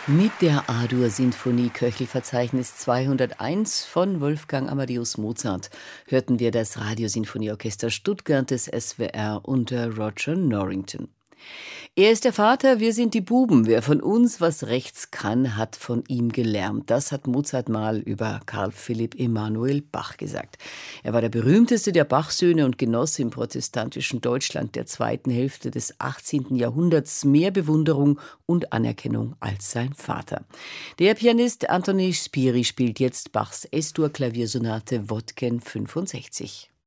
Mit der A-Dur-Sinfonie Köchelverzeichnis 201 von Wolfgang Amadeus Mozart hörten wir das Radiosinfonieorchester Stuttgart des SWR unter Roger Norrington. Er ist der Vater, wir sind die Buben. Wer von uns was rechts kann, hat von ihm gelernt. Das hat Mozart mal über Karl Philipp Emanuel Bach gesagt. Er war der berühmteste der Bach-Söhne und genoss im protestantischen Deutschland der zweiten Hälfte des 18. Jahrhunderts mehr Bewunderung und Anerkennung als sein Vater. Der Pianist Anthony Spiri spielt jetzt Bachs S-Dur-Klaviersonate Wodken 65.